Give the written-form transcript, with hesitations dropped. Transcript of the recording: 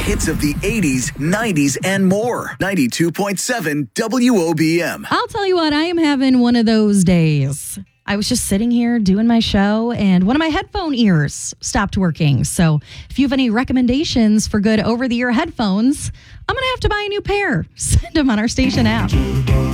hits of the 80s, 90s, and more. 92.7 WOBM. I'll tell you what, I am having one of those days. I was just sitting here doing my show, and one of my headphone ears stopped working. So if you have any recommendations for good over-the-ear headphones, I'm going to have to buy a new pair. Send them on our station app.